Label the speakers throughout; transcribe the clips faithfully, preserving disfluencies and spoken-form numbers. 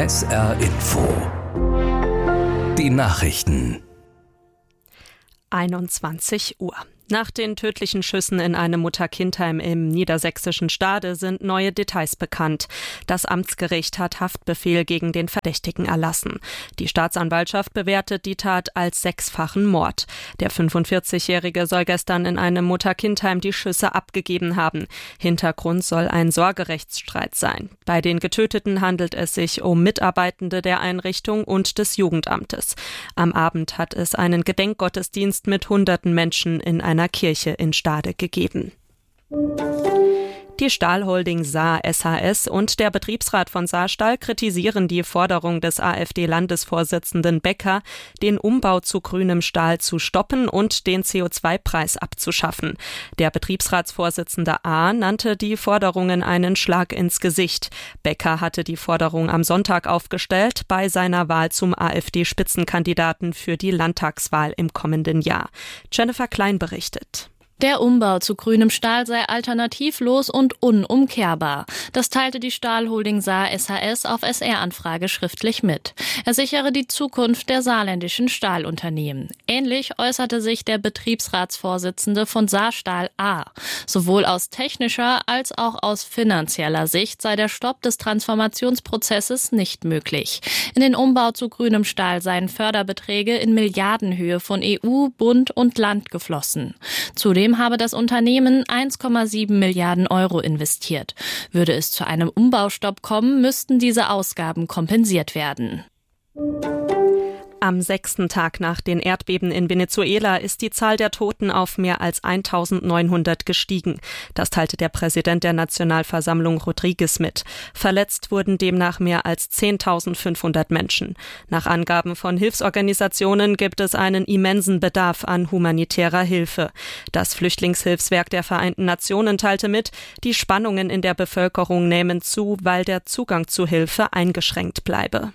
Speaker 1: S R Info. Die Nachrichten.
Speaker 2: einundzwanzig Uhr. Nach den tödlichen Schüssen in einem Mutter-Kind-Heim im niedersächsischen Stade sind neue Details bekannt. Das Amtsgericht hat Haftbefehl gegen den Verdächtigen erlassen. Die Staatsanwaltschaft bewertet die Tat als sechsfachen Mord. Der fünfundvierzigjährige soll gestern in einem Mutter-Kind-Heim die Schüsse abgegeben haben. Hintergrund soll ein Sorgerechtsstreit sein. Bei den Getöteten handelt es sich um Mitarbeitende der Einrichtung und des Jugendamtes. Am Abend hat es einen Gedenkgottesdienst mit hunderten Menschen in einer Kirche in Stade gegeben. Die Stahlholding Saar S H S und der Betriebsrat von Saarstahl kritisieren die Forderung des AfD-Landesvorsitzenden Becker, den Umbau zu grünem Stahl zu stoppen und den C O zwei Preis abzuschaffen. Der Betriebsratsvorsitzende A. nannte die Forderungen einen Schlag ins Gesicht. Becker hatte die Forderung am Sonntag aufgestellt bei seiner Wahl zum AfD-Spitzenkandidaten für die Landtagswahl im kommenden Jahr. Jennifer Klein berichtet.
Speaker 3: Der Umbau zu grünem Stahl sei alternativlos und unumkehrbar. Das teilte die Stahlholding Saar S H S auf S R-Anfrage schriftlich mit. Er sichere die Zukunft der saarländischen Stahlunternehmen. Ähnlich äußerte sich der Betriebsratsvorsitzende von Saarstahl A. Sowohl aus technischer als auch aus finanzieller Sicht sei der Stopp des Transformationsprozesses nicht möglich. In den Umbau zu grünem Stahl seien Förderbeträge in Milliardenhöhe von E U, Bund und Land geflossen. Zudem habe das Unternehmen eins Komma sieben Milliarden Euro investiert. Würde es zu einem Umbaustopp kommen, müssten diese Ausgaben kompensiert werden.
Speaker 2: Am sechsten Tag nach den Erdbeben in Venezuela ist die Zahl der Toten auf mehr als eintausendneunhundert gestiegen. Das teilte der Präsident der Nationalversammlung Rodriguez mit. Verletzt wurden demnach mehr als zehntausendfünfhundert Menschen. Nach Angaben von Hilfsorganisationen gibt es einen immensen Bedarf an humanitärer Hilfe. Das Flüchtlingshilfswerk der Vereinten Nationen teilte mit, die Spannungen in der Bevölkerung nähmen zu, weil der Zugang zu Hilfe eingeschränkt bleibe.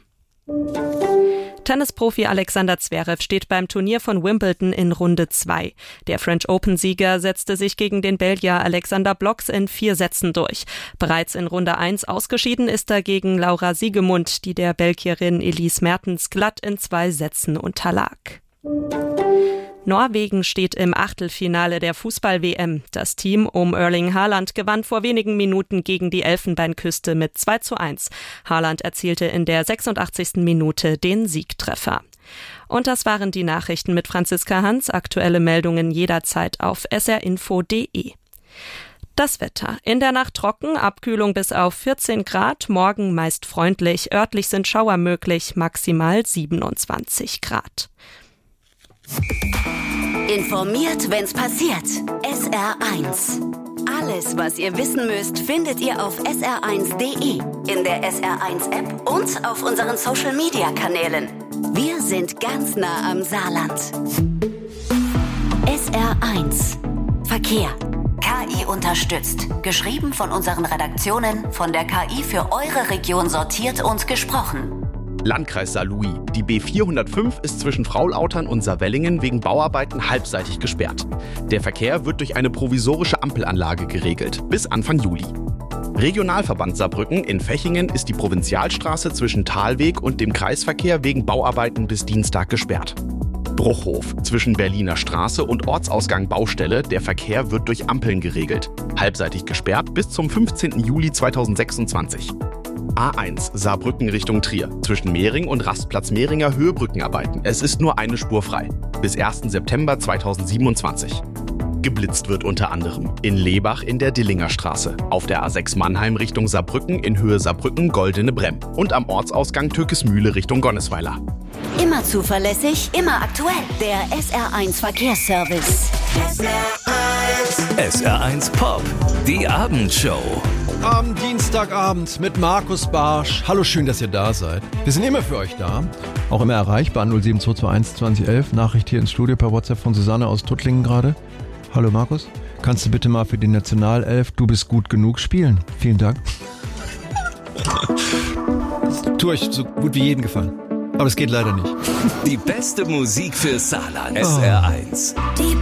Speaker 2: Tennisprofi Alexander Zverev steht beim Turnier von Wimbledon in Runde zwei. Der French Open-Sieger setzte sich gegen den Belgier Alexander Blocks in vier Sätzen durch. Bereits in Runde eins ausgeschieden ist er gegen Laura Siegemund, die der Belgierin Elise Mertens glatt in zwei Sätzen unterlag. Norwegen steht im Achtelfinale der Fußball-W M. Das Team um Erling Haaland gewann vor wenigen Minuten gegen die Elfenbeinküste mit zwei zu eins. Haaland erzielte in der sechsundachtzigsten Minute den Siegtreffer. Und das waren die Nachrichten mit Franziska Hans. Aktuelle Meldungen jederzeit auf s r info punkt d e. Das Wetter. In der Nacht trocken, Abkühlung bis auf vierzehn Grad, morgen meist freundlich, örtlich sind Schauer möglich, maximal siebenundzwanzig Grad.
Speaker 4: Informiert, wenn's passiert. S R eins. Alles, was ihr wissen müsst, findet ihr auf s r eins punkt d e, in der S R eins App und auf unseren Social-Media-Kanälen. Wir sind ganz nah am Saarland. S R eins. Verkehr. K I unterstützt. Geschrieben von unseren Redaktionen, von der K I für eure Region sortiert und gesprochen.
Speaker 5: Landkreis Saarlouis. Die B vierhundertfünf ist zwischen Fraulautern und Saarwellingen wegen Bauarbeiten halbseitig gesperrt. Der Verkehr wird durch eine provisorische Ampelanlage geregelt, bis Anfang Juli. Regionalverband Saarbrücken in Fechingen ist die Provinzialstraße zwischen Talweg und dem Kreisverkehr wegen Bauarbeiten bis Dienstag gesperrt. Bruchhof. Zwischen Berliner Straße und Ortsausgang Baustelle. Der Verkehr wird durch Ampeln geregelt. Halbseitig gesperrt bis zum fünfzehnten Juli zweitausendsechsundzwanzig. A eins Saarbrücken Richtung Trier. Zwischen Mehring und Rastplatz Mehringer Höhebrückenarbeiten. Es ist nur eine Spur frei. Bis ersten September zweitausendsiebenundzwanzig. Geblitzt wird unter anderem in Lebach in der Dillinger Straße, auf der A sechs Mannheim Richtung Saarbrücken in Höhe Saarbrücken Goldene Bremm und am Ortsausgang Türkesmühle Richtung Gonnesweiler.
Speaker 4: Immer zuverlässig, immer aktuell. Der S R eins Verkehrsservice.
Speaker 1: S R eins. S R eins Pop. Die Abendshow.
Speaker 6: Am Dienstagabend mit Markus Barsch. Hallo, schön, dass ihr da seid. Wir sind immer für euch da. Auch immer erreichbar an null sieben zwei zwei eins zwanzig elf. Nachricht hier ins Studio per WhatsApp von Susanne aus Tuttlingen gerade. Hallo Markus, kannst du bitte mal für die Nationalelf Du bist gut genug spielen? Vielen Dank. Tue euch so gut wie jeden gefallen. Aber es geht leider nicht.
Speaker 1: Die beste Musik für Saarland. S R eins.
Speaker 4: Die